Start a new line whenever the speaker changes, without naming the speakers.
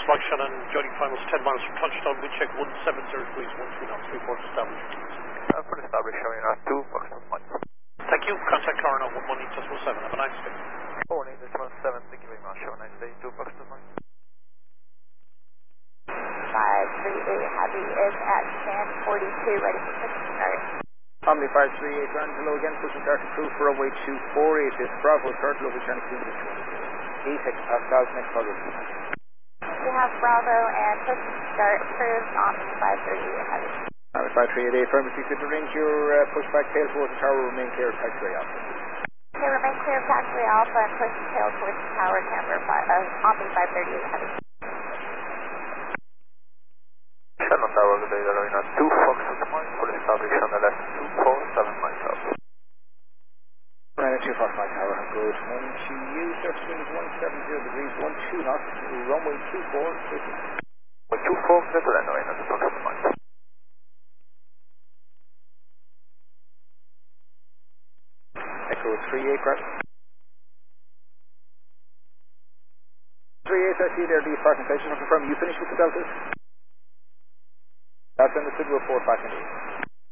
Fox Shannon, joining finals 10 miles from touchdown, wind check 170 degrees, 13 knots, report established.
For established, showing us 2 Fox Mike.
Thank you, contact car now, 118.7, have a nice day.
118.7, thank you very much, have a nice day, 2 Fox Mike.
538 Heavy is at stand 42, ready for push and start.
Omni 538 Angelo again, push and start approved for runway 248, this Bravo Turtle over Channel 2. E6 Pascal, next follow.
We have Bravo and push and start approved, Omni 538 Heavy.
Omni 538, affirmative, could arrange your pushback tail towards the tower, remain clear of taxiway alpha.
Okay, remain clear of taxiway alpha and push the tail towards the tower, camber Omni 538 Heavy.
Shannon Tower, good day, Arena 2 Fox Mike, for established on the left 247 miles up.
Arena 2 Fox Mike Tower, good. And to you, surface wind is 170 degrees, 12 knots, runway 24, switching.
With 24, that's Arena 2 Fox Mike.
Echo 38, correct. 38, I see there, the parking station, confirm you finished with the Deltas? That's understood, report back indeed.